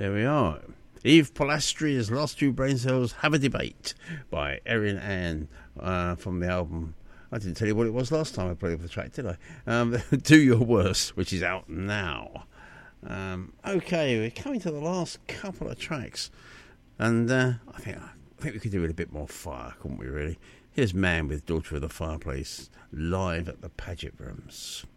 There we are. Eve Polastri's Last Two Brain Cells Have a Debate by Erin Ann from the album. I didn't tell you what it was last time I played the track, did I? Do Your Worst, which is out now. Okay, we're coming to the last couple of tracks. And I think we could do with a bit more fire, couldn't we, really? Here's Man with Daughter of the Fireplace, live at the Paget Rooms.